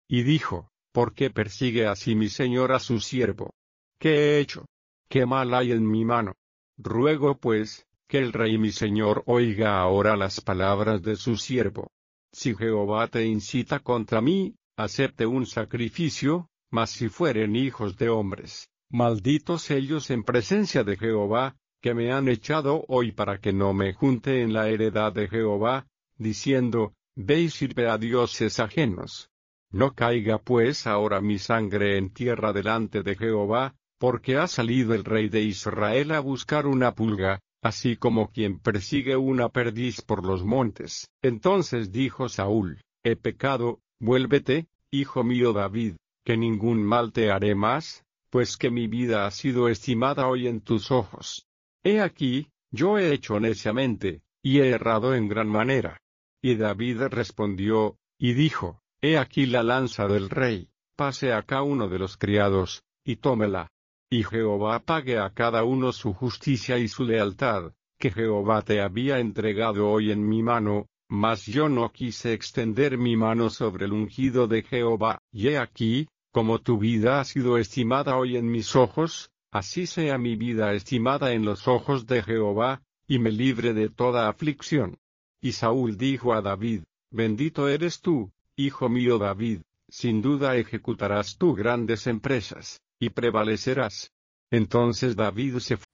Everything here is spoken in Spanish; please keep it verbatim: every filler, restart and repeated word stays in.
y dijo: ¿Por qué persigue así mi señor a su siervo? ¿Qué he hecho? ¿Qué mal hay en mi mano? Ruego pues, que el rey mi señor oiga ahora las palabras de su siervo. Si Jehová te incita contra mí, acepte un sacrificio, mas si fueren hijos de hombres, malditos ellos en presencia de Jehová, que me han echado hoy para que no me junte en la heredad de Jehová, diciendo: Ve y sirve a dioses ajenos. No caiga pues ahora mi sangre en tierra delante de Jehová, porque ha salido el rey de Israel a buscar una pulga, así como quien persigue una perdiz por los montes. Entonces dijo Saúl: He pecado, vuélvete, hijo mío David, que ningún mal te haré más, pues que mi vida ha sido estimada hoy en tus ojos. He aquí, yo he hecho neciamente, y he errado en gran manera. Y David respondió, y dijo: He aquí la lanza del rey, pase acá uno de los criados, y tómela. Y Jehová pague a cada uno su justicia y su lealtad, que Jehová te había entregado hoy en mi mano, mas yo no quise extender mi mano sobre el ungido de Jehová. Y he aquí, como tu vida ha sido estimada hoy en mis ojos, así sea mi vida estimada en los ojos de Jehová, y me libre de toda aflicción. Y Saúl dijo a David: Bendito eres tú, hijo mío David, sin duda ejecutarás tú grandes empresas, y prevalecerás. Entonces David se fue